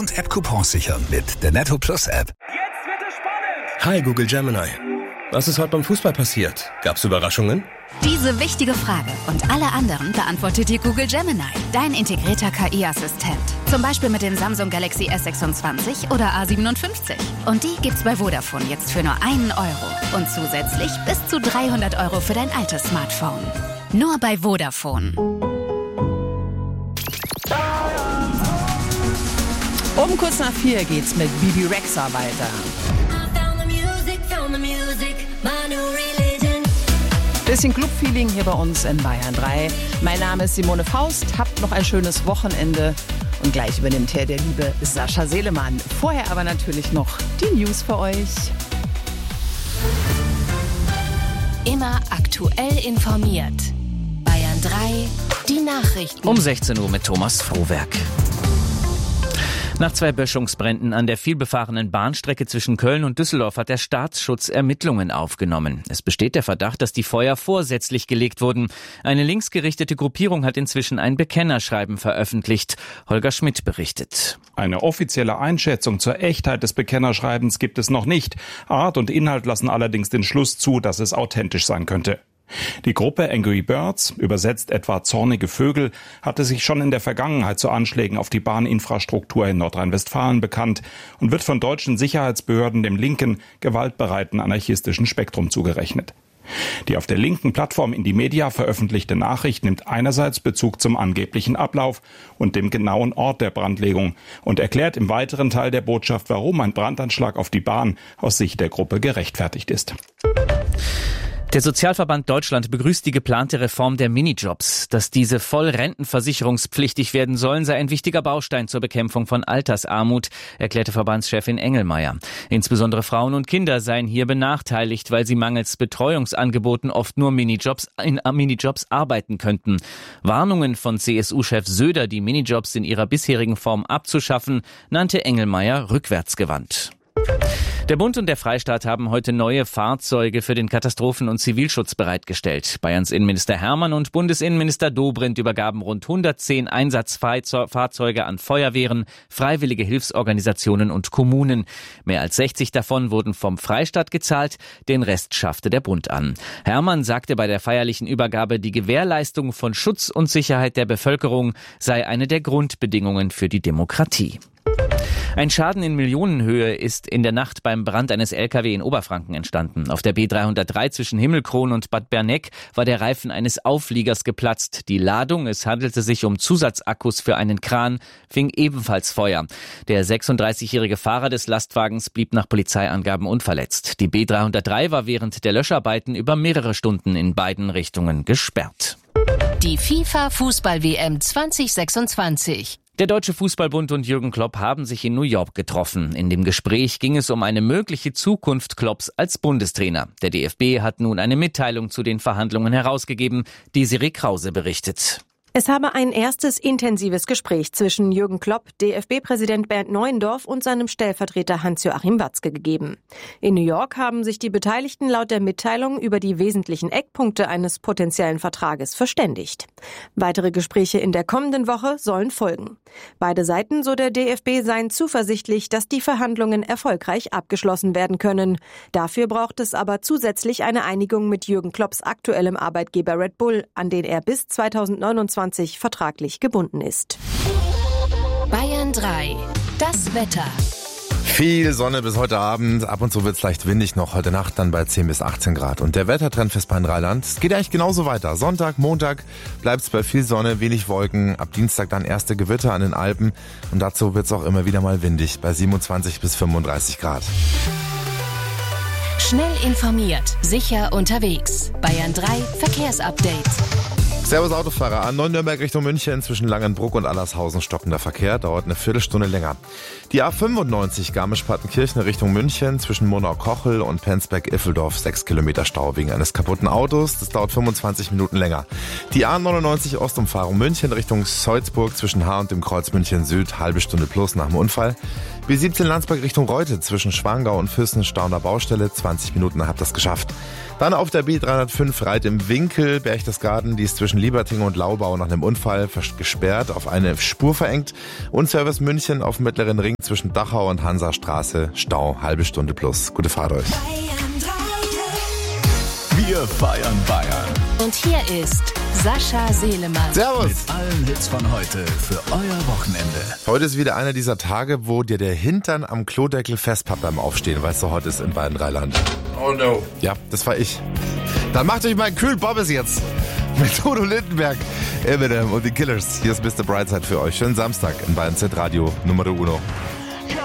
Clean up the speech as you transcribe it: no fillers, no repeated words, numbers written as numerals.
und App-Coupons sichern mit der Netto Plus App. Jetzt wird es spannend! Hi Google Gemini. Was ist heute beim Fußball passiert? Gab's Überraschungen? Diese wichtige Frage und alle anderen beantwortet dir Google Gemini, dein integrierter KI-Assistent. Zum Beispiel mit dem Samsung Galaxy S26 oder A57. Und die gibt's bei Vodafone jetzt für nur 1 Euro. Und zusätzlich bis zu 300 Euro für dein altes Smartphone. Nur bei Vodafone. Um kurz nach 4 geht's mit Bibi Rexha weiter. Bisschen Club-Feeling hier bei uns in Bayern 3. Mein Name ist Simone Faust. Habt noch ein schönes Wochenende. Und gleich übernimmt hier der liebe Sascha Seelemann. Vorher aber natürlich noch die News für euch. Immer aktuell informiert. Bayern 3, die Nachrichten. Um 16 Uhr mit Thomas Frohwerk. Nach 2 Böschungsbränden an der vielbefahrenen Bahnstrecke zwischen Köln und Düsseldorf hat der Staatsschutz Ermittlungen aufgenommen. Es besteht der Verdacht, dass die Feuer vorsätzlich gelegt wurden. Eine linksgerichtete Gruppierung hat inzwischen ein Bekennerschreiben veröffentlicht. Holger Schmidt berichtet. Eine offizielle Einschätzung zur Echtheit des Bekennerschreibens gibt es noch nicht. Art und Inhalt lassen allerdings den Schluss zu, dass es authentisch sein könnte. Die Gruppe Angry Birds, übersetzt etwa zornige Vögel, hatte sich schon in der Vergangenheit zu Anschlägen auf die Bahninfrastruktur in Nordrhein-Westfalen bekannt und wird von deutschen Sicherheitsbehörden dem linken, gewaltbereiten anarchistischen Spektrum zugerechnet. Die auf der linken Plattform Indymedia veröffentlichte Nachricht nimmt einerseits Bezug zum angeblichen Ablauf und dem genauen Ort der Brandlegung und erklärt im weiteren Teil der Botschaft, warum ein Brandanschlag auf die Bahn aus Sicht der Gruppe gerechtfertigt ist. Der Sozialverband Deutschland begrüßt die geplante Reform der Minijobs. Dass diese voll rentenversicherungspflichtig werden sollen, sei ein wichtiger Baustein zur Bekämpfung von Altersarmut, erklärte Verbandschefin Engelmeier. Insbesondere Frauen und Kinder seien hier benachteiligt, weil sie mangels Betreuungsangeboten oft nur Minijobs arbeiten könnten. Warnungen von CSU-Chef Söder, die Minijobs in ihrer bisherigen Form abzuschaffen, nannte Engelmeier rückwärtsgewandt. Der Bund und der Freistaat haben heute neue Fahrzeuge für den Katastrophen- und Zivilschutz bereitgestellt. Bayerns Innenminister Hermann und Bundesinnenminister Dobrindt übergaben rund 110 Einsatzfahrzeuge an Feuerwehren, freiwillige Hilfsorganisationen und Kommunen. Mehr als 60 davon wurden vom Freistaat gezahlt, den Rest schaffte der Bund an. Hermann sagte bei der feierlichen Übergabe, die Gewährleistung von Schutz und Sicherheit der Bevölkerung sei eine der Grundbedingungen für die Demokratie. Ein Schaden in Millionenhöhe ist in der Nacht beim Brand eines LKW in Oberfranken entstanden. Auf der B303 zwischen Himmelkron und Bad Berneck war der Reifen eines Aufliegers geplatzt. Die Ladung, es handelte sich um Zusatzakkus für einen Kran, fing ebenfalls Feuer. Der 36-jährige Fahrer des Lastwagens blieb nach Polizeiangaben unverletzt. Die B303 war während der Löscharbeiten über mehrere Stunden in beiden Richtungen gesperrt. Die FIFA-Fußball-WM 2026. Der Deutsche Fußballbund und Jürgen Klopp haben sich in New York getroffen. In dem Gespräch ging es um eine mögliche Zukunft Klopps als Bundestrainer. Der DFB hat nun eine Mitteilung zu den Verhandlungen herausgegeben. Desiree Krause berichtet. Es habe ein erstes intensives Gespräch zwischen Jürgen Klopp, DFB-Präsident Bernd Neuendorf und seinem Stellvertreter Hans-Joachim Watzke gegeben. In New York haben sich die Beteiligten laut der Mitteilung über die wesentlichen Eckpunkte eines potenziellen Vertrages verständigt. Weitere Gespräche in der kommenden Woche sollen folgen. Beide Seiten, so der DFB, seien zuversichtlich, dass die Verhandlungen erfolgreich abgeschlossen werden können. Dafür braucht es aber zusätzlich eine Einigung mit Jürgen Klopps aktuellem Arbeitgeber Red Bull, an den er bis 2029 vertraglich gebunden ist. Bayern 3, das Wetter. Viel Sonne bis heute Abend. Ab und zu wird es leicht windig noch. Heute Nacht dann bei 10 bis 18 Grad. Und der Wettertrend fürs Bayern-Rheinland, es geht eigentlich genauso weiter. Sonntag, Montag bleibt es bei viel Sonne, wenig Wolken. Ab Dienstag dann erste Gewitter an den Alpen. Und dazu wird es auch immer wieder mal windig bei 27 bis 35 Grad. Schnell informiert, sicher unterwegs. Bayern 3 Verkehrsupdate. Servus Autofahrer, A9 Nürnberg Richtung München zwischen Langenbruck und Allershausen stockender Verkehr, dauert eine Viertelstunde länger. Die A95 Garmisch-Partenkirchen Richtung München zwischen Monau-Kochel und Penzberg-Iffeldorf 6 Kilometer Stau wegen eines kaputten Autos, das dauert 25 Minuten länger. Die A99 Ostumfahrung München Richtung Salzburg zwischen Haar und dem Kreuz München Süd, halbe Stunde plus nach dem Unfall. B17 Landsberg Richtung Reute zwischen Schwangau und Fürstenstauner Baustelle, 20 Minuten, habt das geschafft. Dann auf der B305 Reit im Winkel, Berchtesgaden, die ist zwischen Lieberting und Laubau nach einem Unfall gesperrt, auf eine Spur verengt. Und Service München auf dem Mittleren Ring zwischen Dachau und Hansastraße, Stau, halbe Stunde plus. Gute Fahrt euch. Wir feiern Bayern. Und hier ist Sascha Selemann. Servus! Mit allen Hits von heute für euer Wochenende. Heute ist wieder einer dieser Tage, wo dir der Hintern am Klodeckel festpappt beim Aufstehen, weil es so hot ist in Bayern 3 Land. Oh no. Ja, das war ich. Dann macht euch mal einen kühlen Bobbes jetzt. Mit Udo Lindenberg, Eminem und die Killers. Hier ist Mr. Brightside für euch. Schönen Samstag in Bayern Z Radio Nummer 1.